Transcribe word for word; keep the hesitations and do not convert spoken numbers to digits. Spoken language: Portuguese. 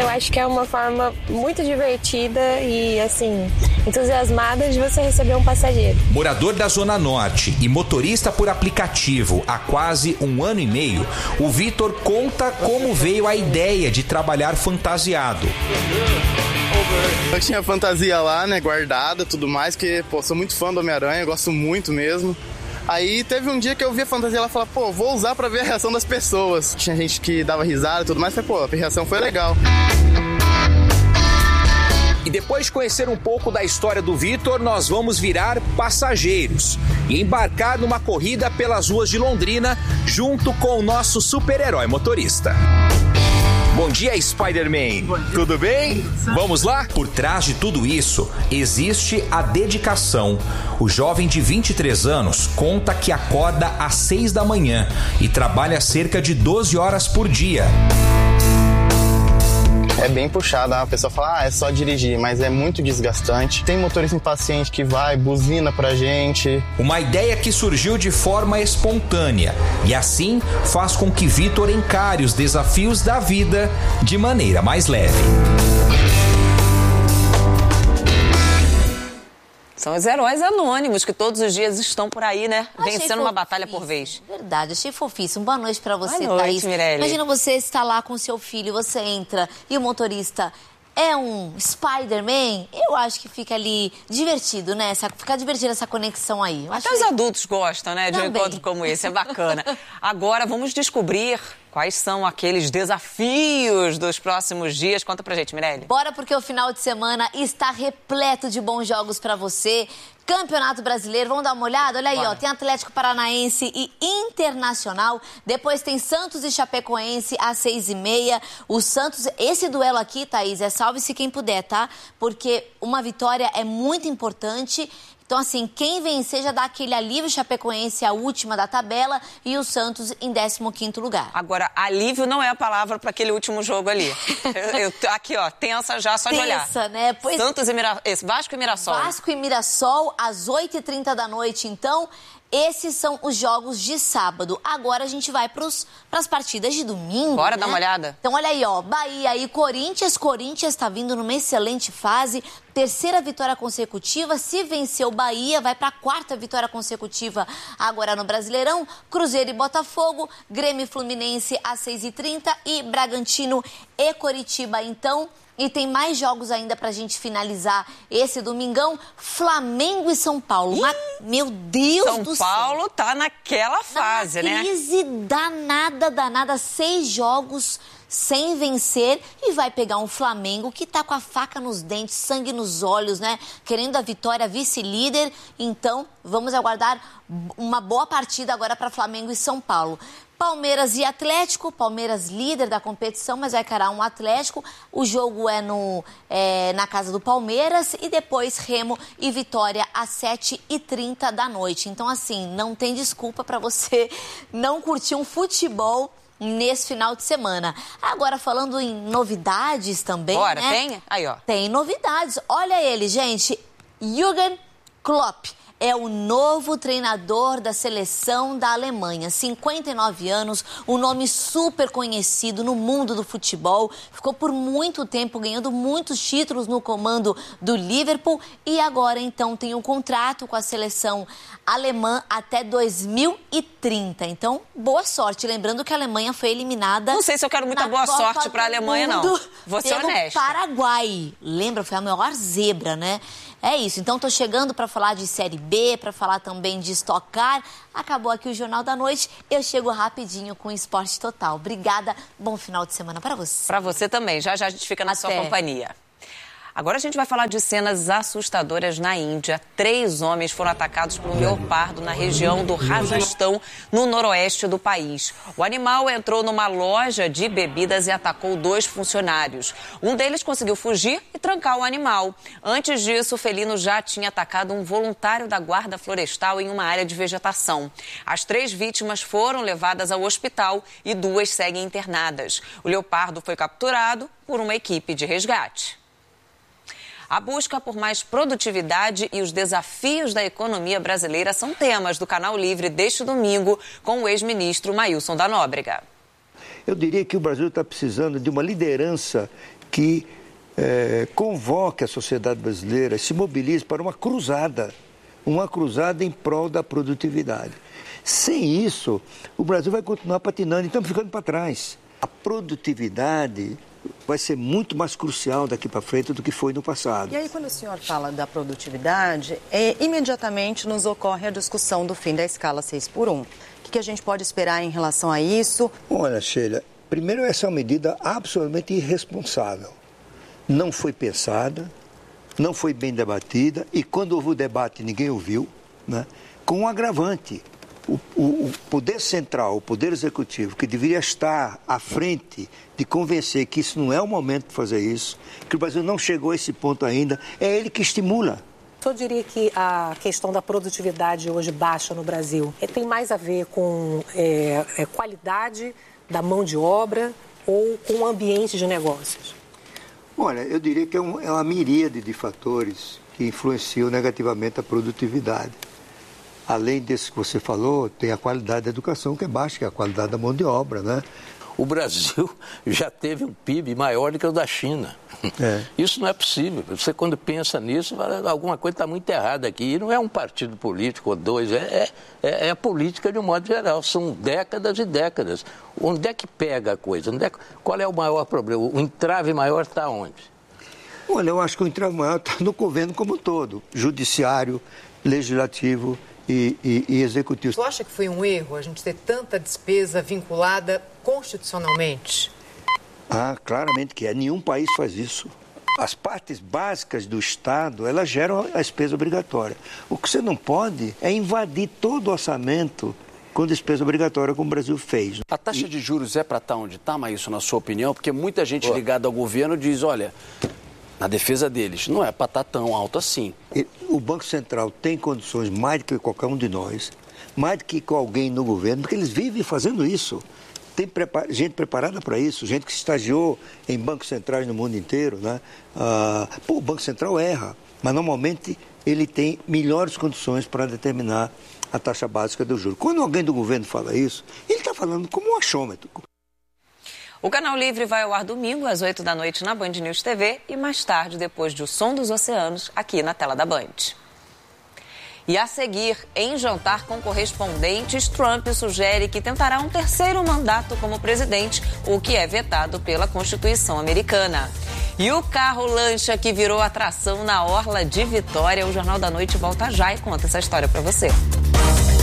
eu acho que é uma forma muito divertida e, assim, entusiasmada de você receber um passageiro. Morador da Zona Norte e motorista por aplicativo há quase um ano e meio, o Vitor conta como veio a ideia de trabalhar fantasiado. Eu tinha fantasia lá, né, guardada, tudo mais, que, pô, sou muito fã do Homem-Aranha, gosto muito mesmo. Aí teve um dia que eu vi a fantasia lá e falei, pô, vou usar pra ver a reação das pessoas. Tinha gente que dava risada e tudo mais, falei, pô, a reação foi legal. E depois de conhecer um pouco da história do Vitor, nós vamos virar passageiros e embarcar numa corrida pelas ruas de Londrina junto com o nosso super-herói motorista. Bom dia, Spider-Man. Tudo bem? Vamos lá? Por trás de tudo isso, existe a dedicação. O jovem de vinte e três anos conta que acorda às seis da manhã e trabalha cerca de doze horas por dia. É bem puxada, a pessoa fala, ah, é só dirigir, mas é muito desgastante. Tem motorista impaciente que vai, buzina pra gente. Uma ideia que surgiu de forma espontânea e assim faz com que Vitor encare os desafios da vida de maneira mais leve. São os heróis anônimos que todos os dias estão por aí, né? Achei Vencendo fofíssimo. Uma batalha por vez. Verdade, achei fofíssimo. Boa noite pra você, Boa noite, Thaís. Mirelle. Imagina você estar lá com seu filho, você entra e o motorista é um Spider-Man. Eu acho que fica ali divertido, né? Essa, fica divertido essa conexão aí. Eu Até acho os que... adultos gostam, né? De um Também. encontro como esse, é bacana. Agora vamos descobrir quais são aqueles desafios dos próximos dias. Conta pra gente, Mirelle. Bora, porque o final de semana está repleto de bons jogos pra você. Campeonato Brasileiro, vamos dar uma olhada? Olha aí, Bora. ó, tem Atlético Paranaense e Internacional, depois tem Santos e Chapecoense às seis e meia. O Santos, esse duelo aqui, Thaís, é salve-se quem puder, tá? Porque uma vitória é muito importante. Então, assim, quem vencer já dá aquele alívio. Chapecoense, a última da tabela, e o Santos em décimo quinto lugar. Agora, alívio não é a palavra para aquele último jogo ali. eu, eu, aqui, ó, tensa já, só de olhar. Tensa, né? Pois... Santos e Mira... Esse, Vasco e Mirassol. Vasco e Mirassol, às oito e trinta da noite, então. Esses são os jogos de sábado. Agora a gente vai para as partidas de domingo. Bora né? dar uma olhada? Então, olha aí, ó. Bahia e Corinthians. Corinthians está vindo numa excelente fase. Terceira vitória consecutiva. Se vencer o Bahia, vai para a quarta vitória consecutiva agora no Brasileirão. Cruzeiro e Botafogo. Grêmio e Fluminense às seis e trinta. E Bragantino e Coritiba, então. E tem mais jogos ainda pra gente finalizar esse domingão. Flamengo e São Paulo. Uma... Meu Deus São do céu. São Paulo tá naquela fase, Na né? crise danada, danada. Seis jogos sem vencer e vai pegar um Flamengo que tá com a faca nos dentes, sangue nos olhos, né? Querendo a vitória, vice-líder. Então, vamos aguardar uma boa partida agora para Flamengo e São Paulo. Palmeiras e Atlético, Palmeiras líder da competição, mas vai encarar um Atlético. O jogo é, no, é na casa do Palmeiras e depois Remo e Vitória às sete e trinta da noite. Então, assim, não tem desculpa para você não curtir um futebol nesse final de semana. Agora, falando em novidades também, Bora, né? tem? Aí, ó. Tem novidades. Olha ele, gente. Jürgen Klopp é o novo treinador da seleção da Alemanha. cinquenta e nove anos, um nome super conhecido no mundo do futebol. Ficou por muito tempo ganhando muitos títulos no comando do Liverpool e agora, então, tem um contrato com a seleção alemã até dois mil e trinta. Então, boa sorte. Lembrando que a Alemanha foi eliminada... Não sei se eu quero muita boa Copa sorte para a Alemanha, não. Vou ser pelo honesta. Paraguai. Lembra? Foi a maior zebra, né? É isso. Então, tô chegando para falar de Série B, para falar também de Stock Car. Acabou aqui o Jornal da Noite. Eu chego rapidinho com o Esporte Total. Obrigada. Bom final de semana para você. Para você também. Já já a gente fica na Até. sua companhia. Agora a gente vai falar de cenas assustadoras na Índia. Três homens foram atacados por um leopardo na região do Rajastão, no noroeste do país. O animal entrou numa loja de bebidas e atacou dois funcionários. Um deles conseguiu fugir e trancar o animal. Antes disso, o felino já tinha atacado um voluntário da guarda florestal em uma área de vegetação. As três vítimas foram levadas ao hospital e duas seguem internadas. O leopardo foi capturado por uma equipe de resgate. A busca por mais produtividade e os desafios da economia brasileira são temas do Canal Livre deste domingo com o ex-ministro Maílson da Nóbrega. Eu diria que o Brasil está precisando de uma liderança que é, convoque a sociedade brasileira, se mobilize para uma cruzada, uma cruzada em prol da produtividade. Sem isso, o Brasil vai continuar patinando e estamos ficando para trás. A produtividade vai ser muito mais crucial daqui para frente do que foi no passado. E aí, quando o senhor fala da produtividade, é, imediatamente nos ocorre a discussão do fim da escala seis por um. O que, que a gente pode esperar em relação a isso? Olha, Sheila, primeiro essa é uma medida absolutamente irresponsável. Não foi pensada, não foi bem debatida e quando houve o debate ninguém ouviu, né? Com um agravante. O, o, o poder central, o poder executivo, que deveria estar à frente de convencer que isso não é o momento de fazer isso, que o Brasil não chegou a esse ponto ainda, é ele que estimula. O senhor diria que a questão da produtividade hoje baixa no Brasil tem mais a ver com é, é, qualidade da mão de obra ou com o ambiente de negócios? Olha, eu diria que é, um, é uma miríade de fatores que influenciam negativamente a produtividade. Além desse que você falou, tem a qualidade da educação que é baixa, que é a qualidade da mão de obra, né? O Brasil já teve um P I B maior do que o da China. É. Isso não é possível. Você, quando pensa nisso, alguma coisa está muito errada aqui. E não é um partido político ou dois, é, é, é a política de um modo geral. São décadas e décadas. Onde é que pega a coisa? Onde é, qual é o maior problema? O entrave maior está onde? Olha, eu acho que o entrave maior está no governo como um todo. Judiciário, legislativo e, e, e executivo. Você acha que foi um erro a gente ter tanta despesa vinculada constitucionalmente? Ah, claramente que é. Nenhum país faz isso. As partes básicas do Estado, elas geram a despesa obrigatória. O que você não pode é invadir todo o orçamento com despesa obrigatória, como o Brasil fez. A taxa de juros é para estar onde está, mas isso na sua opinião? Porque muita gente ligada ao governo diz, olha, na defesa deles, não é para estar tão alto assim. O Banco Central tem condições mais do que qualquer um de nós, mais do que com alguém no governo, porque eles vivem fazendo isso. Tem prepar... gente preparada para isso, gente que estagiou em bancos centrais no mundo inteiro, né? Ah, pô, o Banco Central erra, mas normalmente ele tem melhores condições para determinar a taxa básica do juro. Quando alguém do governo fala isso, ele está falando como um achômetro. O Canal Livre vai ao ar domingo às oito da noite na Band News T V e mais tarde, depois de O Som dos Oceanos, aqui na tela da Band. E a seguir, em jantar com correspondentes, Trump sugere que tentará um terceiro mandato como presidente, o que é vetado pela Constituição americana. E o carro-lancha que virou atração na Orla de Vitória, o Jornal da Noite volta já e conta essa história para você.